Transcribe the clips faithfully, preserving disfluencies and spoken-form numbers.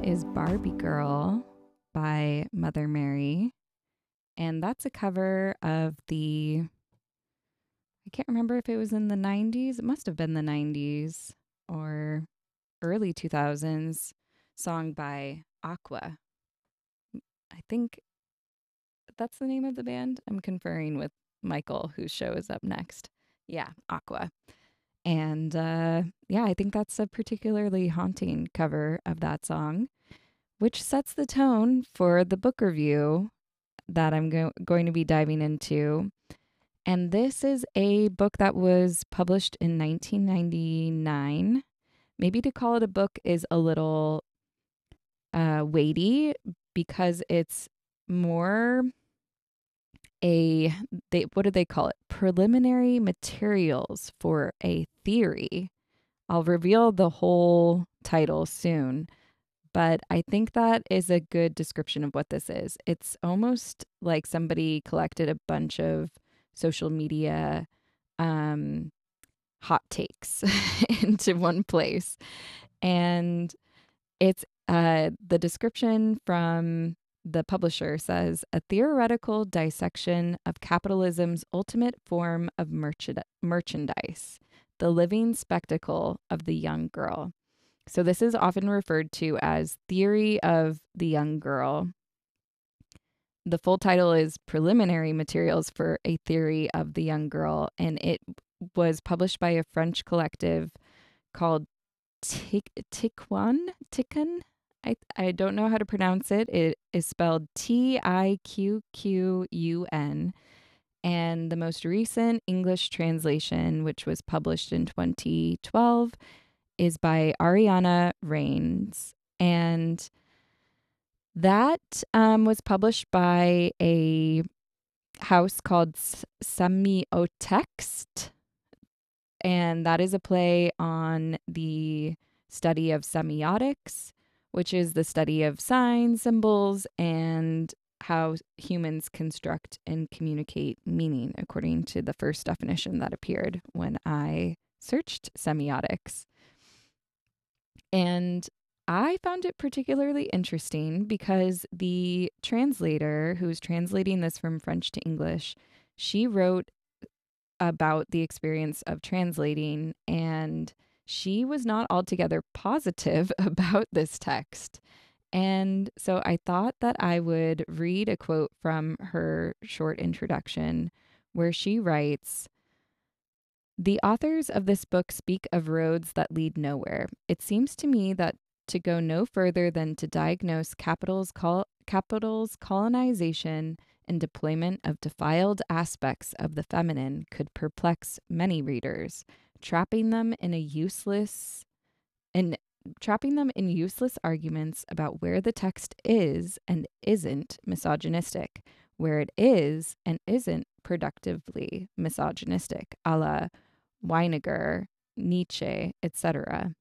is Barbie Girl by Mother Mary. And that's a cover of the, I can't remember if it was in the nineties. It must have been the nineties or early two thousands song by Aqua. I think that's the name of the band. I'm conferring with Michael, whose show is up next. Yeah, Aqua. And uh, yeah, I think that's a particularly haunting cover of that song, which sets the tone for the book review that I'm go- going to be diving into. And this is a book that was published in nineteen ninety-nine. Maybe to call it a book is a little uh, weighty because it's more a, they, what do they call it? Preliminary materials for a theory. I'll reveal the whole title soon, but I think that is a good description of what this is. It's almost like somebody collected a bunch of social media um, hot takes into one place. And it's uh, the description from the publisher says a theoretical dissection of capitalism's ultimate form of merchand- merchandise, the living spectacle of the young girl. So this is often referred to as Theory of the Young Girl. The full title is Preliminary Materials for a Theory of the Young Girl, and it was published by a French collective called Tiquan. Tiquan? I, I don't know how to pronounce it. It is spelled T I Q Q U N. And the most recent English translation, which was published in twenty twelve, is by Ariana Reins. And that um, was published by a house called Semiotext. And that is a play on the study of semiotics, which is the study of signs, symbols, and how humans construct and communicate meaning, according to the first definition that appeared when I searched semiotics. And I found it particularly interesting because the translator who was translating this from French to English, she wrote about the experience of translating, and she was not altogether positive about this text. And so I thought that I would read a quote from her short introduction where she writes, "The authors of this book speak of roads that lead nowhere. It seems to me that to go no further than to diagnose capital's, col- capital's colonization and deployment of defiled aspects of the feminine could perplex many readers, trapping them in a useless and trapping them in useless arguments about where the text is and isn't misogynistic, where it is and isn't productively misogynistic, a la Weiniger, Nietzsche, et cetera.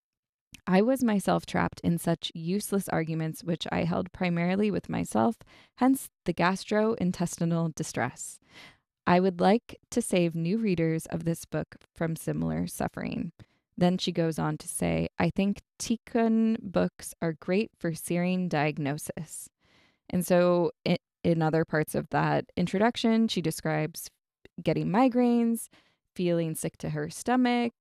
I was myself trapped in such useless arguments, which I held primarily with myself, hence the gastrointestinal distress. I would like to save new readers of this book from similar suffering." Then she goes on to say, "I think Tikkun books are great for searing diagnosis." And so it, in other parts of that introduction, she describes getting migraines, feeling sick to her stomach,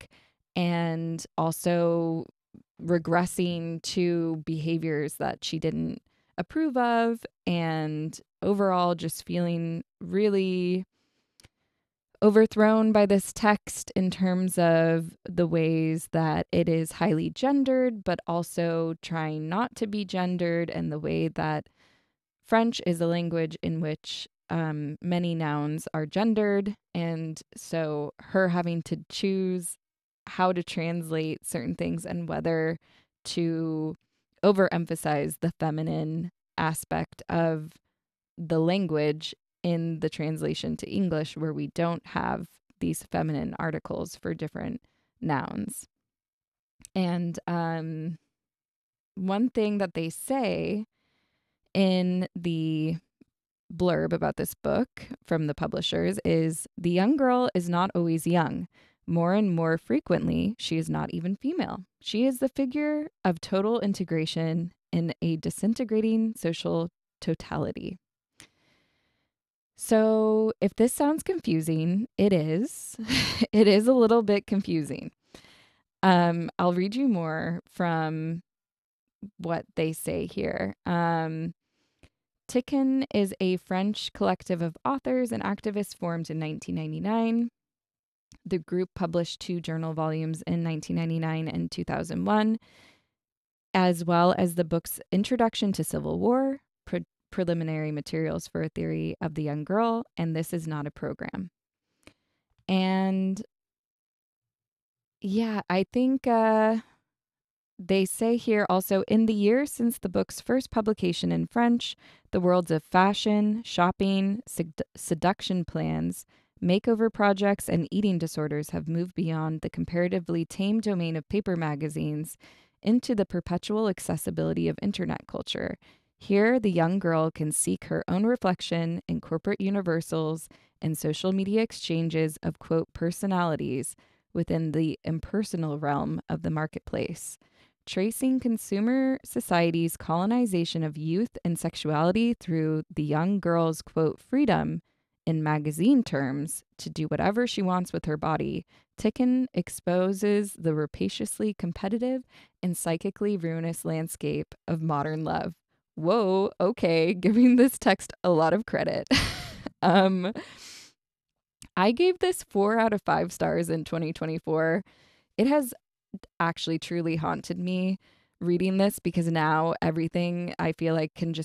and also regressing to behaviors that she didn't approve of, and overall just feeling really overthrown by this text in terms of the ways that it is highly gendered, but also trying not to be gendered, and the way that French is a language in which um, many nouns are gendered. And so her having to choose how to translate certain things and whether to overemphasize the feminine aspect of the language in the translation to English, where we don't have these feminine articles for different nouns. And um, one thing that they say in the blurb about this book from the publishers is, "The young girl is not always young. More and more frequently, she is not even female. She is the figure of total integration in a disintegrating social totality. So if this sounds confusing, it is. It is a little bit confusing. Um, I'll read you more from what they say here. Um, Tikkun is a French collective of authors and activists formed in nineteen ninety-nine. The group published two journal volumes in nineteen ninety-nine and two thousand one, as well as the books Introduction to Civil War, Pre- Preliminary Materials for a Theory of the Young Girl, and This Is Not a Program. And yeah, I think uh, they say here also, in the years since the book's first publication in French, the worlds of fashion, shopping, sed- seduction plans, makeover projects, and eating disorders have moved beyond the comparatively tame domain of paper magazines into the perpetual accessibility of internet culture. Here, the young girl can seek her own reflection in corporate universals and social media exchanges of, quote, personalities within the impersonal realm of the marketplace. Tracing consumer society's colonization of youth and sexuality through the young girl's, quote, freedom, in magazine terms, to do whatever she wants with her body, Tikkun exposes the rapaciously competitive and psychically ruinous landscape of modern love. Whoa, okay, giving this text a lot of credit. um, I gave this four out of five stars in twenty twenty-four. It has actually truly haunted me reading this because now everything I feel like can just